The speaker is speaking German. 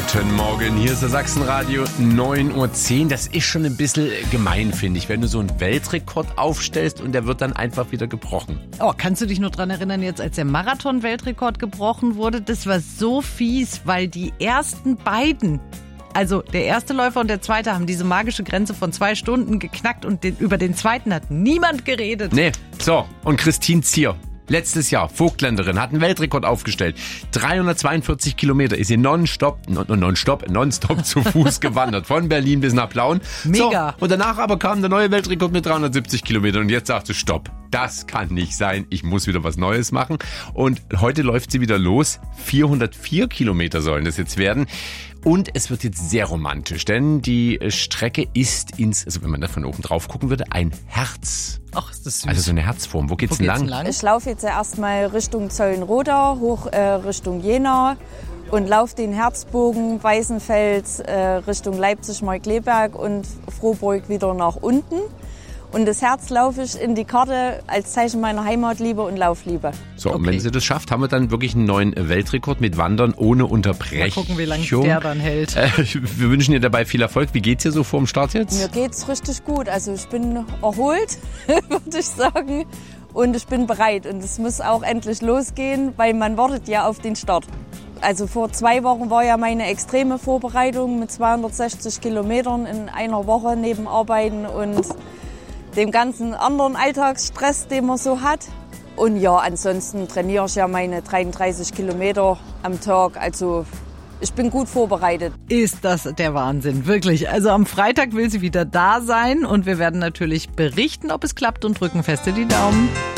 Guten Morgen, hier ist das Sachsenradio 9:10 Uhr. Das ist schon ein bisschen gemein, finde ich, wenn du so einen Weltrekord aufstellst und der wird dann einfach wieder gebrochen. Oh, kannst du dich noch dran erinnern, jetzt als der Marathon-Weltrekord gebrochen wurde? Das war so fies, weil die ersten beiden, also der erste Läufer und der zweite, haben diese magische Grenze von 2 Stunden geknackt und über den zweiten hat niemand geredet. Nee, so, und Christine Zier. Letztes Jahr, Vogtländerin, hat einen Weltrekord aufgestellt. 342 Kilometer ist sie nonstop zu Fuß gewandert. Von Berlin bis nach Plauen. Mega. So, und danach aber kam der neue Weltrekord mit 370 Kilometern. Und jetzt sagt sie, stopp, das kann nicht sein. Ich muss wieder was Neues machen. Und heute läuft sie wieder los. 404 Kilometer sollen das jetzt werden. Und es wird jetzt sehr romantisch, denn die Strecke ist also wenn man da von oben drauf gucken würde, ein Herz. Ach, ist das süß. Also so eine Herzform. Wo geht's denn lang? Ich laufe jetzt erstmal Richtung Zollenroda, hoch Richtung Jena und laufe den Herzbogen Weißenfels Richtung Leipzig-Markkleeberg und Frohburg wieder nach unten. Und das Herz laufe ich in die Karte als Zeichen meiner Heimatliebe und Laufliebe. So, und wenn sie das schafft, haben wir dann wirklich einen neuen Weltrekord mit Wandern ohne Unterbrechung. Mal gucken, wie lange der dann hält. Wir wünschen ihr dabei viel Erfolg. Wie geht's dir so vor dem Start jetzt? Mir geht's richtig gut. Also ich bin erholt, würde ich sagen. Und ich bin bereit. Und es muss auch endlich losgehen, weil man wartet ja auf den Start. Also vor 2 Wochen war ja meine extreme Vorbereitung mit 260 Kilometern in einer Woche neben Arbeiten und dem ganzen anderen Alltagsstress, den man so hat. Und ja, ansonsten trainiere ich ja meine 33 Kilometer am Tag. Also ich bin gut vorbereitet. Ist das der Wahnsinn, wirklich. Also am Freitag will sie wieder da sein und wir werden natürlich berichten, ob es klappt und drücken feste die Daumen.